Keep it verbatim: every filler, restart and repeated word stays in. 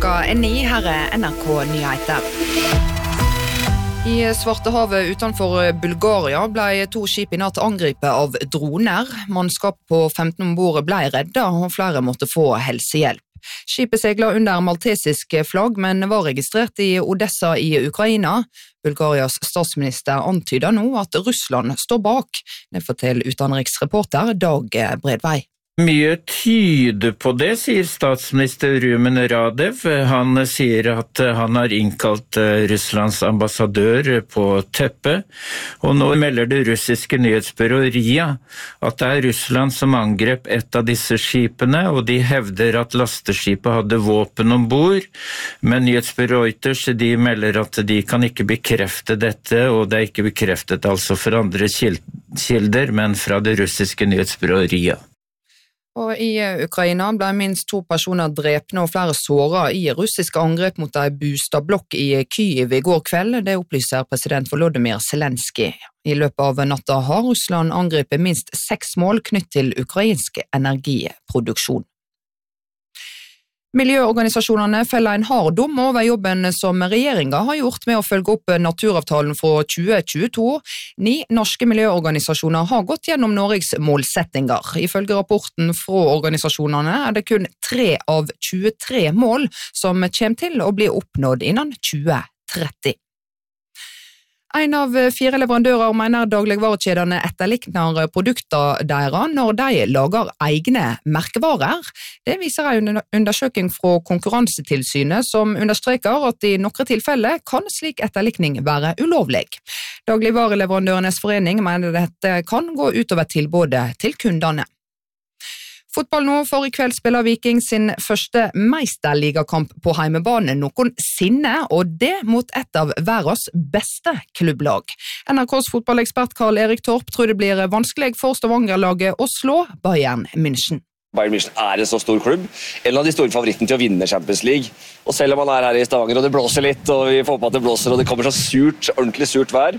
Klokka er ni, her er N R K-nyheter. I Svartehavet utenfor Bulgaria ble to skip i natt angrepet av droner. Mannskap på femten ombord ble reddet, og flere måtte få helsehjelp. Skipet seglet under maltesisk flagg, men var registrert i Odessa i Ukraina. Bulgarias statsminister antyder nå at Russland står bak. Det forteller utenriksreporter Dag Bredvei. Mye tyder på det, sier statsminister Rumen Radev. Han sier at han har innkalt Russlands ambassadør på teppet, og nå melder det russiske nyhetsbyrået RIA at det er Russland som angrep et av disse skipene, og de hevder at lasteskipet hadde våpen ombord, men nyhetsbyrået Reuters de melder at de kan ikke bekrefte dette, og det er ikke bekreftet altså for andre kilder, men fra det russiske nyhetsbyrået RIA. Og I Ukraina ble minst to personer drepne og flere såret i russiske angrep mot en boligblokk i Kyiv i går kveld. Det opplyser president Volodymyr Zelensky. I løpet av natta har Russland angrepet minst seks mål knyttet til ukrainsk energiproduksjon. Miljøorganisasjonene feller en hard dom over jobben som regjeringen har gjort med å følge opp naturavtalen fra tjue tjueto. Ni norske miljøorganisasjoner har gått gjennom Norges målsettinger. Ifølge rapporten fra organisasjonene er det kun tre av tjuetre mål som kommer til å bli oppnådd innen tjue tretti. En av fire leverandører mener dagligvarekjedene etterlikner produkter deres når de lager egne merkevarer. Det viser en undersøking fra Konkurransetilsynet som understreker at i noen tilfeller kan slik etterlikning være ulovlig. Dagligvareleverandørenes forening mener dette kan gå utover tilbudet til kundene. Fotball nå, for i kveld spiller Viking sin første meisterligakamp på heimebane noensinne, og det mot et av verdens beste klubblag. N R K's fotballekspert Karl Erik Torp tror det blir vanskelig for Stavanger-laget å slå Bayern München. Bayern München er en så stor klubb, en av de store favorittene til å vinne Champions League. Og selv om man er her i Stavanger og det blåser litt, og vi får på at det blåser og det kommer så surt, ordentlig surt vær,